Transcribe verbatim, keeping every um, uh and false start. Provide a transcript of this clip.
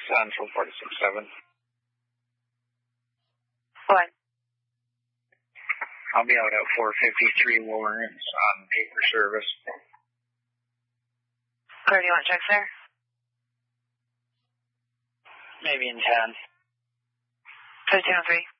Central forty-six seven. What? I'll be out at four fifty-three Lawrence on paper service. Where do you want checks there? Maybe in ten. fifteen oh three.